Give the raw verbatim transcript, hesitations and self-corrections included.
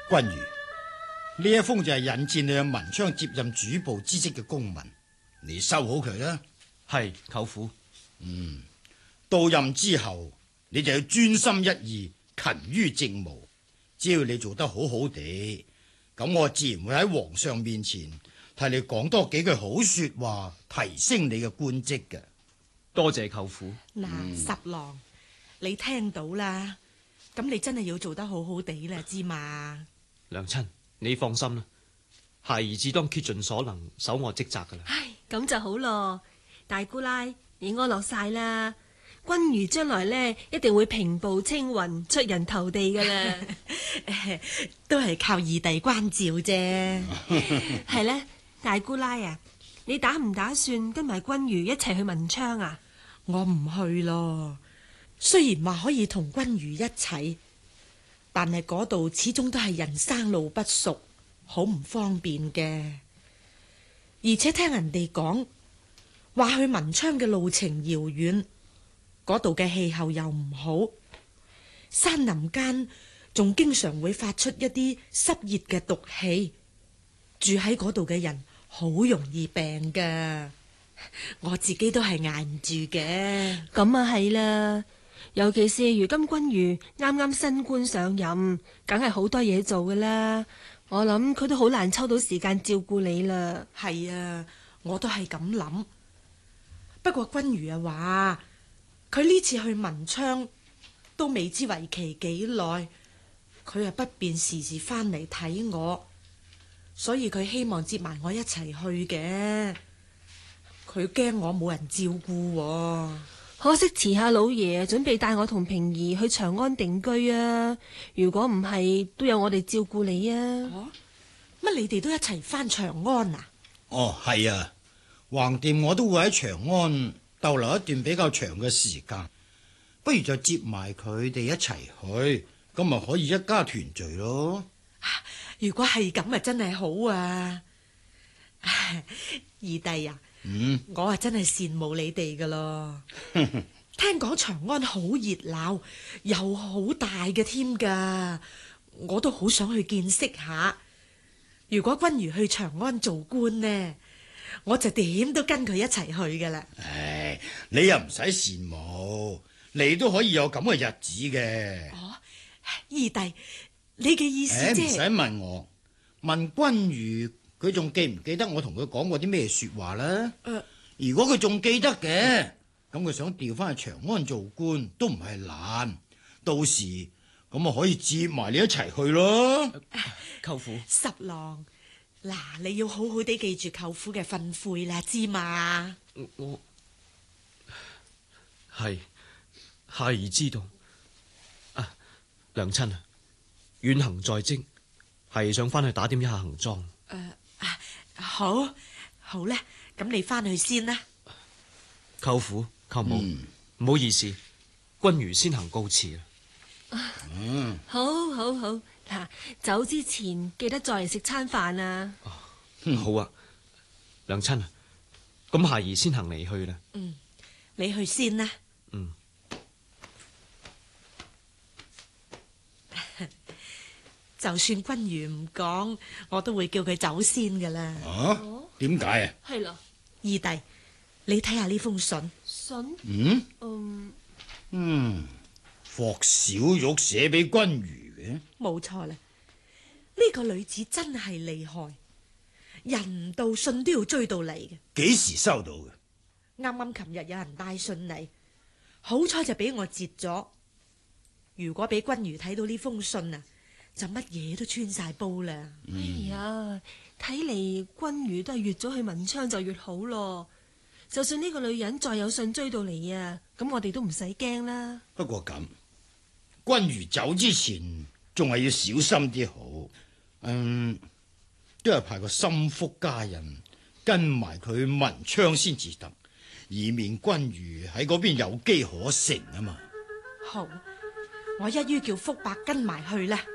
君如，呢一封就係引薦你去文昌接任主簿之職嘅公文，你收好佢啦。 係舅父。 嗯，到任之後，你就要專心一意，勤於政務。只要你做得好好地，咁我自然會喺皇上面前替你講多幾句好說話，提升你嘅官職嘅。 多謝舅父。 嗱、嗯，十郎，你聽到啦，咁你真係要做得好好地啦，知嘛？ 娘親，你放心啦，孩兒自當竭盡所能守我職責噶啦。 唉，咁就好咯，大姑奶，你安樂晒啦。君如將來呢，一定會平步青雲，出人頭地噶啦。 都係靠二弟關照啫。 係呢，大姑奶啊，你打唔打算跟埋君如一齊去文昌啊？ 我唔去咯。雖然話可以同君如一齊，但係嗰度始終都係人生路不熟，好唔方便嘅。而且聽人哋講話去文昌嘅路程遙遠，嗰度嘅氣候又唔好，山林間仲經常會發出一啲濕熱嘅毒氣，住喺嗰度嘅人好容易病噶。我自己都係捱唔住嘅。 咁啊係啦，尤其是如今君如啱啱新官上任，梗係好多嘢做噶啦。我諗佢都好難抽到時間照顧你啦。 係啊，我都係咁諗。不過君如啊話，佢呢次去文昌都未知為期幾耐，佢啊不便時時翻嚟睇我，所以佢希望接埋我一齊去嘅。佢驚我冇人照顧啊。 可惜遲下老爺準備帶我同平兒去長安定居啊！如果唔係，都有我哋照顧你啊！ 哦，乜你哋都一齊翻長安啊？ 哦，係啊，橫掂我都會喺長安逗留一段比較長嘅時間，不如就接埋佢哋一齊去，咁咪可以一家團聚咯。 如果係咁啊，真係好啊！二弟啊， 嗯， 我啊真係羨慕你哋噶咯。聽講長安好熱鬧，又好大嘅添噶，我都好想去見識下。如果君如去長安做官呢，我就點都跟佢一齊去噶啦。 唉，你又唔使羨慕，你都可以有咁嘅日子嘅。 哦，二弟，你嘅意思即係？唔使問我，問君如。佢仲記唔記得我同佢講過啲咩說話啦？呃、如果佢仲記得嘅，咁佢想調翻去長安做官都唔係難。到時咁啊可以接埋你一齊去咯。 舅父， 十郎，嗱，你要好好地記住舅父嘅訓誨啦，知嘛？ 我係孩兒知道。啊，娘親啊，遠行在即，係想翻去打點一下行裝。 誒、呃。好，好咧，咁你翻去先啦。 舅父、舅母，唔、嗯、好意思，君如先行告辭啦。 嗯，好，好，好，嗱，走之前記得再嚟食餐飯啊。 嗯、好啊，娘親啊，咁孩兒先行離去啦。 嗯，你去先啦。 嗯。 就算君如唔講，我都會叫佢走先噶啦。 啊？點解啊？ 係咯， 二弟，你睇下呢封信。 信？ 嗯？ 嗯嗯，霍小玉寫俾君如嘅。冇錯啦，呢個女子真係厲害，人唔到信都要追到嚟嘅。 幾時收到嘅？ 啱啱琴日有人帶信嚟，好彩就俾我截咗。如果俾君如睇到呢封信啊，就乜嘢都穿晒煲啦！ 哎呀，睇嚟君如都係越早去文昌就越好咯。就算呢個女人再有信追到嚟啊，咁我哋都唔使驚啦。 不過咁，君如走之前仲係要小心啲好。嗯，都係派個心腹家人跟埋佢文昌先至得，以免君如喺嗰邊有機可乘啊嘛。 好，我一於叫福伯跟埋去啦。